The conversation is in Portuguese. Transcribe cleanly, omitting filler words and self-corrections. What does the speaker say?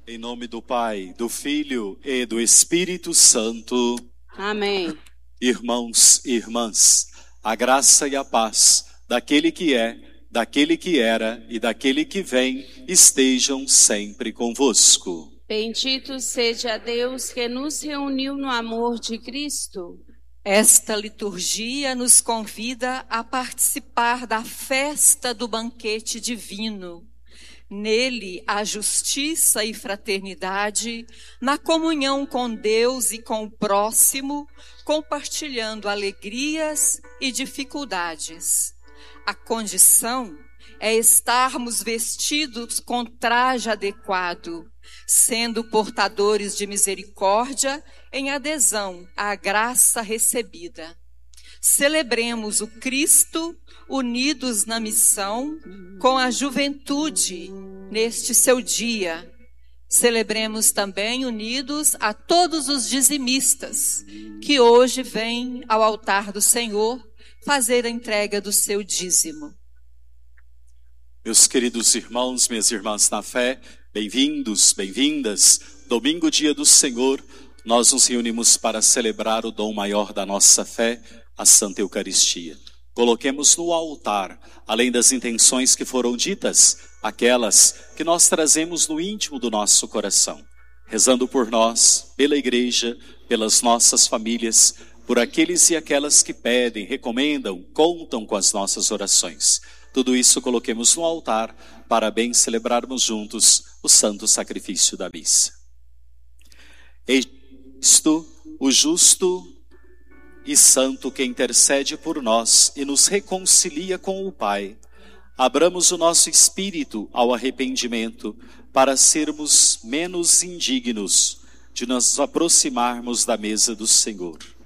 Em nome do Pai, do Filho e do Espírito Santo. Amém. Irmãos e irmãs, a graça e a paz daquele que é, daquele que era e daquele que vem estejam sempre convosco. Bendito seja Deus que nos reuniu no amor de Cristo. Esta liturgia nos convida a participar da festa do banquete divino. Nele, a justiça e fraternidade, na comunhão com Deus e com o próximo, compartilhando alegrias e dificuldades. A condição é estarmos vestidos com traje adequado, sendo portadores de misericórdia em adesão à graça recebida. Celebremos o Cristo unidos na missão com a juventude neste seu dia. Celebremos também unidos a todos os dizimistas que hoje vêm ao altar do Senhor fazer a entrega do seu dízimo. Meus queridos irmãos, minhas irmãs na fé, bem-vindos, bem-vindas. Domingo, dia do Senhor, nós nos reunimos para celebrar o dom maior da nossa fé, a Santa Eucaristia. Coloquemos no altar, além das intenções que foram ditas, aquelas que nós trazemos no íntimo do nosso coração, rezando por nós, pela igreja, pelas nossas famílias, por aqueles e aquelas que pedem, recomendam, contam com as nossas orações. Tudo isso coloquemos no altar para bem celebrarmos juntos o santo sacrifício da missa. Eis Cristo, o justo e santo que intercede por nós e nos reconcilia com o Pai. Abramos o nosso espírito ao arrependimento para sermos menos indignos de nos aproximarmos da mesa do Senhor.